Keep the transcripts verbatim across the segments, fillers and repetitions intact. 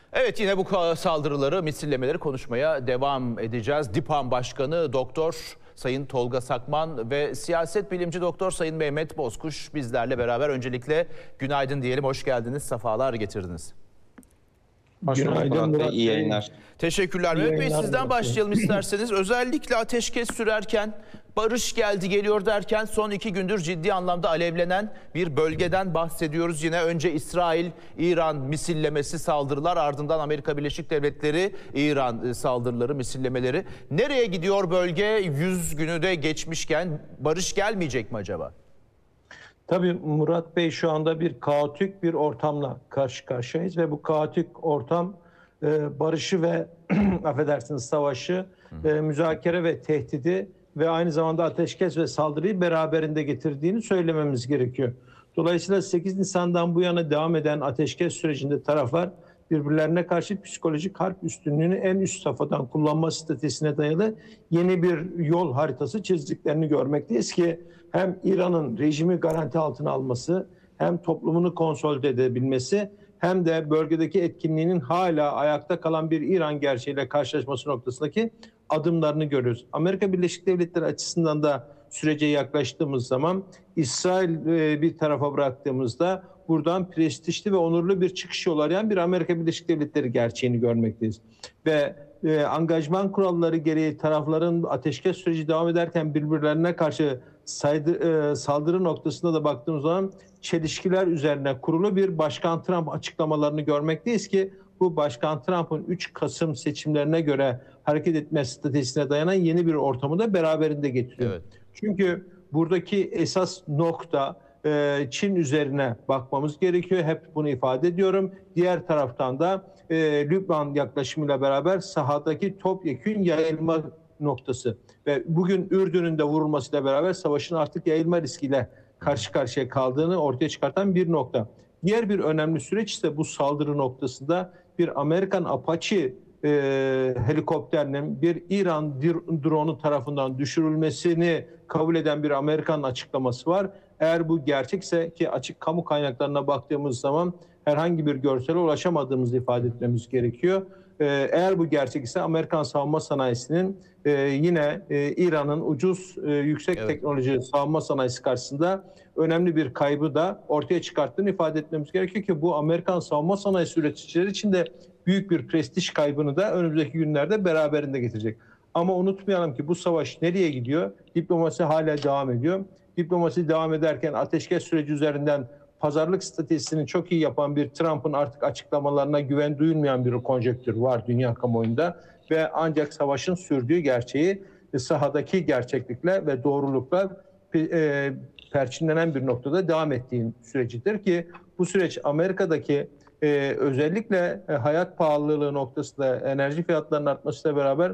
Evet, yine bu saldırıları, misillemeleri konuşmaya devam edeceğiz. DİPAM Başkanı Doktor Sayın Tolga Sakman ve siyaset bilimci Doktor Sayın Mehmet Bozkuş bizlerle beraber. Öncelikle günaydın diyelim, hoş geldiniz, sefalar getirdiniz. Günaydın Murat Bey, iyi yayınlar. Teşekkürler. Mehmet Bey, sizden başlayalım isterseniz. Özellikle ateşkes sürerken, barış geldi geliyor derken son iki gündür ciddi anlamda alevlenen bir bölgeden bahsediyoruz. Yine önce İsrail-İran misillemesi, saldırılar, ardından Amerika Birleşik Devletleri İran saldırıları, misillemeleri. Nereye gidiyor bölge? Yüz günü de geçmişken barış gelmeyecek mi acaba? Tabii Murat Bey, şu anda bir kaotik bir ortamla karşı karşıyayız ve bu kaotik ortam e, barışı ve affedersiniz savaşı, e, müzakere ve tehdidi ve aynı zamanda ateşkes ve saldırıyı beraberinde getirdiğini söylememiz gerekiyor. Dolayısıyla sekiz Nisan'dan bu yana devam eden ateşkes sürecinde taraflar birbirlerine karşı psikolojik harp üstünlüğünü en üst safhadan kullanma stratejisine dayalı yeni bir yol haritası çizdiklerini görmekteyiz ki hem İran'ın rejimi garanti altına alması, hem toplumunu konsolide edebilmesi, hem de bölgedeki etkinliğinin hala ayakta kalan bir İran gerçeğiyle karşılaşması noktasındaki adımlarını görüyoruz. Amerika Birleşik Devletleri açısından da sürece yaklaştığımız zaman İsrail bir tarafa bıraktığımızda buradan prestijli ve onurlu bir çıkış yolu arayan bir Amerika Birleşik Devletleri gerçeğini görmekteyiz. Ve e, angajman kuralları gereği tarafların ateşkes süreci devam ederken birbirlerine karşı saydı, e, saldırı noktasında da baktığımız zaman çelişkiler üzerine kurulu bir Başkan Trump açıklamalarını görmekteyiz ki bu Başkan Trump'ın üç Kasım seçimlerine göre hareket etme stratejisine dayanan yeni bir ortamı da beraberinde getiriyor. Evet. Çünkü buradaki esas nokta Çin üzerine bakmamız gerekiyor. Hep bunu ifade ediyorum. Diğer taraftan da e, Lübnan yaklaşımıyla beraber sahadaki topyekün yayılma noktası. Ve bugün Ürdün'ün de vurulmasıyla beraber savaşın artık yayılma riskiyle karşı karşıya kaldığını ortaya çıkartan bir nokta. Diğer bir önemli süreç ise bu saldırı noktasında bir Amerikan Apache e, helikopterinin bir İran drone'u tarafından düşürülmesini kabul eden bir Amerikan açıklaması var. Eğer bu gerçekse, ki açık kamu kaynaklarına baktığımız zaman herhangi bir görsele ulaşamadığımızı ifade etmemiz gerekiyor. Ee, eğer bu gerçek ise Amerikan savunma sanayisinin e, yine e, İran'ın ucuz e, yüksek evet. teknoloji savunma sanayisi karşısında önemli bir kaybı da ortaya çıkarttığını ifade etmemiz gerekiyor ki bu Amerikan savunma sanayisi üreticileri için de büyük bir prestij kaybını da önümüzdeki günlerde beraberinde getirecek. Ama unutmayalım ki bu savaş nereye gidiyor? Diplomasi hala devam ediyor. Diplomasi devam ederken ateşkes süreci üzerinden pazarlık stratejisini çok iyi yapan bir Trump'ın artık açıklamalarına güven duyulmayan bir konjektür var dünya kamuoyunda ve ancak savaşın sürdüğü gerçeği sahadaki gerçeklikle ve doğrulukla e, perçinlenen bir noktada devam ettiği sürecidir ki bu süreç Amerika'daki e, özellikle e, hayat pahalılığı noktasında enerji fiyatlarının artmasıyla beraber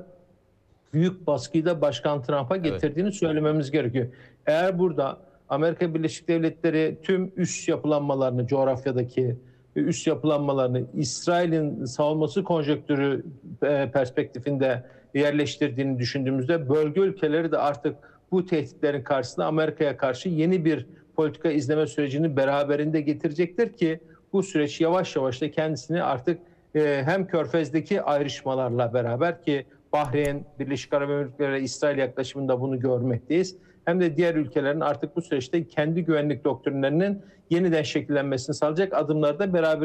büyük baskıyı da Başkan Trump'a getirdiğini evet. söylememiz gerekiyor. Eğer burada Amerika Birleşik Devletleri tüm üst yapılanmalarını, coğrafyadaki üst yapılanmalarını İsrail'in savunması konjonktürü perspektifinde yerleştirdiğini düşündüğümüzde bölge ülkeleri de artık bu tehditlerin karşısında Amerika'ya karşı yeni bir politika izleme sürecini beraberinde getirecektir ki bu süreç yavaş yavaş da kendisini artık hem Körfez'deki ayrışmalarla beraber ki Bahreyn, Birleşik Arap Emirlikleri ve İsrail yaklaşımında bunu görmekteyiz. Hem de diğer ülkelerin artık bu süreçte kendi güvenlik doktrinlerinin yeniden şekillenmesini sağlayacak adımları da beraber